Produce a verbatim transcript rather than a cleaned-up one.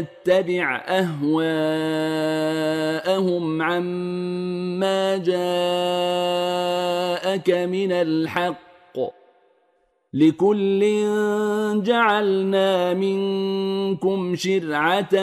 تتبع أهواءهم عما جاءك من الحق لكل جعلنا منكم شرعة